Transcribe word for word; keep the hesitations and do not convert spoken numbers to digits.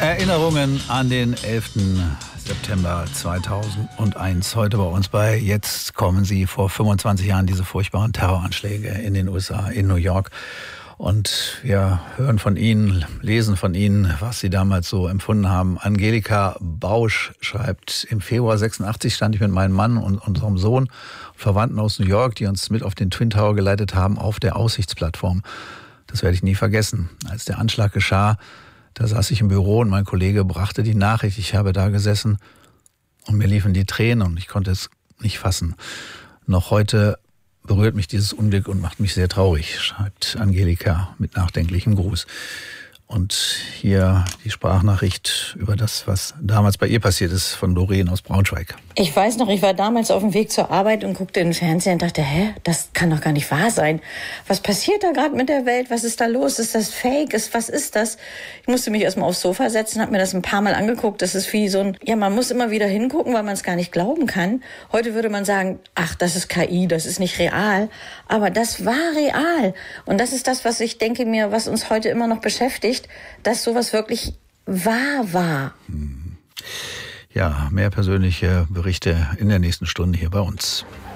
Erinnerungen an den elften September zweitausendeins. Heute bei uns bei Jetzt kommen sie. Vor fünfundzwanzig Jahren diese furchtbaren Terroranschläge in den U S A, in New York. Und wir hören von Ihnen, lesen von Ihnen, was Sie damals so empfunden haben. Angelika Bausch schreibt, im Februar sechsundachtzig stand ich mit meinem Mann und unserem Sohn, Verwandten aus New York, die uns mit auf den Twin Tower geleitet haben, auf der Aussichtsplattform. Das werde ich nie vergessen. Als der Anschlag geschah, da saß ich im Büro und mein Kollege brachte die Nachricht. Ich habe da gesessen und mir liefen die Tränen und ich konnte es nicht fassen. Noch heute berührt mich dieses Unglück und macht mich sehr traurig, schreibt Angelika mit nachdenklichem Gruß. Und hier die Sprachnachricht über das, was damals bei ihr passiert ist, von Doreen aus Braunschweig. Ich weiß noch, ich war damals auf dem Weg zur Arbeit und guckte in den Fernseher und dachte, hä, das kann doch gar nicht wahr sein. Was passiert da gerade mit der Welt? Was ist da los? Ist das fake? Ist, was ist das? Ich musste mich erstmal aufs Sofa setzen, habe mir das ein paar Mal angeguckt. Das ist wie so ein, ja, man muss immer wieder hingucken, weil man es gar nicht glauben kann. Heute würde man sagen, ach, das ist K I, das ist nicht real. Aber das war real. Und das ist das, was ich denke mir, was uns heute immer noch beschäftigt, dass sowas wirklich wahr war. Ja, mehr persönliche Berichte in der nächsten Stunde hier bei uns.